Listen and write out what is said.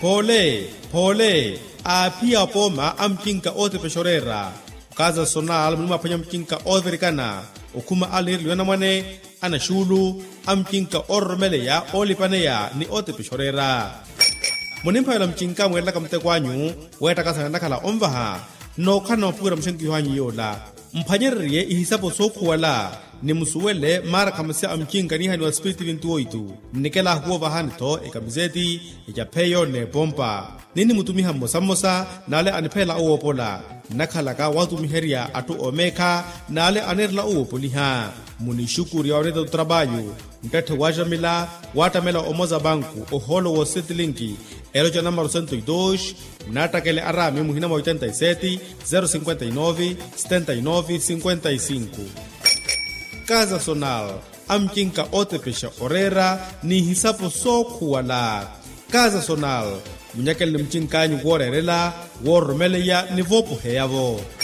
Pole, apia poma amkinka ote peshorera. Kaza sonal mnuma panya mkinka overikana. Okuma alir liwana mwane, ana shulu, amkinka ormele ya olipane ya ni ote peshorera. Monimpa yala mkinka mwela kamte kwanyu, weta kasa nakala omvaha, no kana mpura mshenki yuhanyi yola. Mpanyeriye ihisapo soku wala, ni musuwele mara kamase amkinka ni hani wa spiriti vintuoitu. Nikela huo vahanito, ekamizeti, peyo ne pompa. Nini mutumiha mosa, nale anipela uopola. Nakalaka watu miheria atu omeka, nale anerla uopoliha. Munishukuri ya oreda utrabayu. Mkete wajamila, watamela omoza banku, oholo wo setilinki. Eroja number 102, natakele arami muhina 87, 059, 79, 55. Kaza sonal, amkinka ote pesha orera, ni hisapo soku wala. Kaza sonal, munyakele mchinkanyu worerela, wormele ya nivopu heyavo.